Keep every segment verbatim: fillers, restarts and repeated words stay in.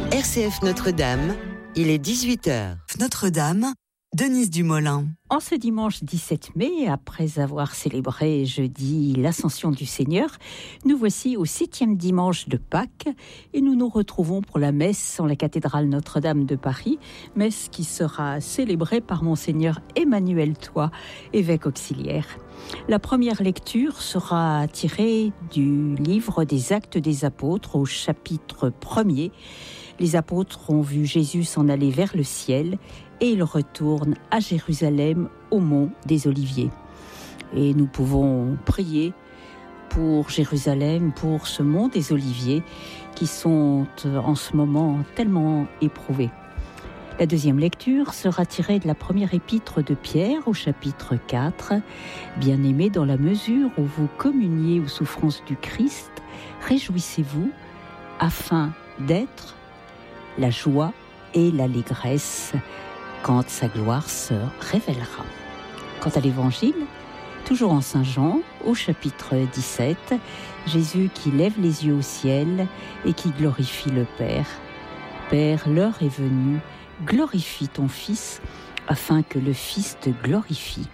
R C F Notre-Dame, il est dix-huit heures. Notre-Dame, Denise Dumoulin. En ce dimanche dix-sept mai, après avoir célébré jeudi l'Ascension du Seigneur, nous voici au septième dimanche de Pâques et nous nous retrouvons pour la messe en la cathédrale Notre-Dame de Paris, messe qui sera célébrée par Monseigneur Emmanuel Toit, évêque auxiliaire. La première lecture sera tirée du livre des Actes des Apôtres au chapitre premier. Les apôtres ont vu Jésus s'en aller vers le ciel et ils retournent à Jérusalem au mont des Oliviers. Et nous pouvons prier pour Jérusalem, pour ce mont des Oliviers qui sont en ce moment tellement éprouvés. La deuxième lecture sera tirée de la première épître de Pierre au chapitre quatre. Bien-aimés, dans la mesure où vous communiez aux souffrances du Christ, réjouissez-vous afin d'être la joie et l'allégresse quand sa gloire se révélera. Quant à l'évangile, toujours en Saint Jean, au chapitre dix-sept, Jésus qui lève les yeux au ciel et qui glorifie le Père. Père, l'heure est venue, glorifie ton Fils, afin que le Fils te glorifie.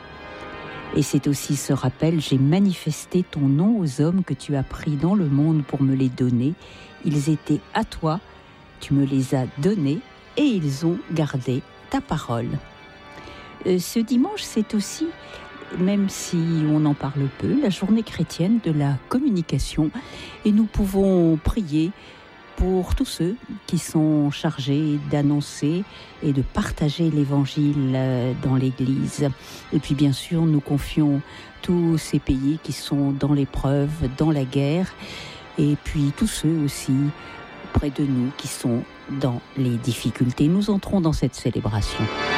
Et c'est aussi ce rappel, j'ai manifesté ton nom aux hommes que tu as pris dans le monde pour me les donner. Ils étaient à toi, tu me les as donnés et ils ont gardé ta parole. Euh, ce dimanche, c'est aussi, même si on en parle peu, la journée chrétienne de la communication. Et nous pouvons prier pour tous ceux qui sont chargés d'annoncer et de partager l'évangile dans l'Église. Et puis bien sûr, nous confions tous ces pays qui sont dans l'épreuve, dans la guerre, et puis tous ceux aussi près de nous qui sont dans les difficultés. Nous entrons dans cette célébration.